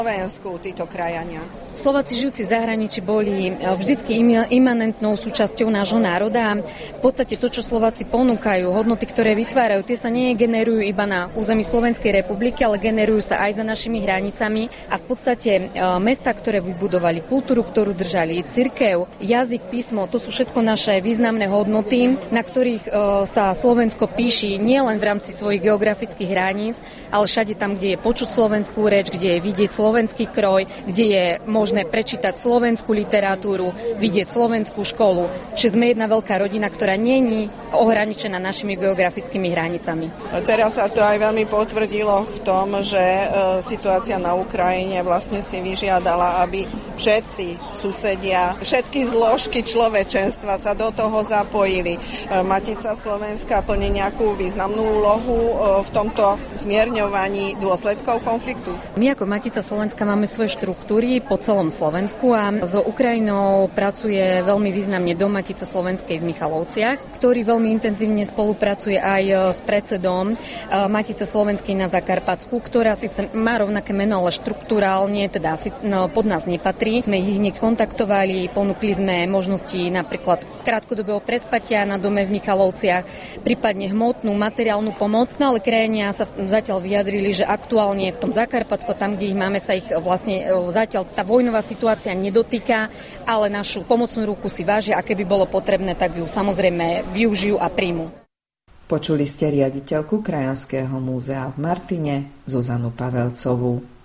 Slovensku títo krajania. Slováci žijúci v zahraničí boli vždycky imanentnou súčasťou nášho národa. V podstate to, čo Slováci ponúkajú, hodnoty, ktoré vytvárajú, tie sa negenerujú iba na území Slovenskej republiky, ale generujú sa aj za našimi hranicami. A v podstate mesta, ktoré vybudovali, kultúru, ktorú držali, cirkev, jazyk, písmo, to sú všetko naše významné hodnoty, na ktorých sa Slovensko píši nielen v rámci svojich geografických hraníc, ale všade tam, kde je počuť slovenskú reč, kde je vidieť slovenský kroj, kde je možné prečítať slovenskú literatúru, vidieť slovenskú školu. Čiže sme jedna veľká rodina, ktorá nie je ohraničená našimi geografickými hranicami. Teraz sa to aj veľmi potvrdilo v tom, že situácia na Ukrajine vlastne si vyžiadala, aby všetci susedia, všetky zložky človečenstva sa do toho zapojili. Matica Slovenska plní nejakú významnú úlohu v tomto zmierňovaní dôsledkov konfliktu. My ako Matica Slovenska máme svoje štruktúry po celom Slovensku a s Ukrajinou pracuje veľmi významne Dom Matice Slovenskej v Michalovciach, ktorý veľmi intenzívne spolupracuje aj s predsedom Matice Slovenskej na Zakarpatsku, ktorá síce má rovnaké meno, ale štruktúrálne teda pod nás nepatrí. Sme ich hneď kontaktovali, ponúkli sme možnosti napríklad krátkodobého prespatia na dome v Michalovciach, prípadne hmotnú, materiálnu pomoc, no ale krajania sa zatiaľ vyjadrili, že aktuálne v tom Zakarpatsku, tam, kde ich máme, sa ich vlastne zatiaľ tá vojnová situácia nedotýka, ale našu pomocnú ruku si vážia a keby bolo potrebné, tak ju samozrejme využijú a príjmu. Počuli ste riaditeľku Krajanského múzea v Martine, Zuzanu Pavelcovú.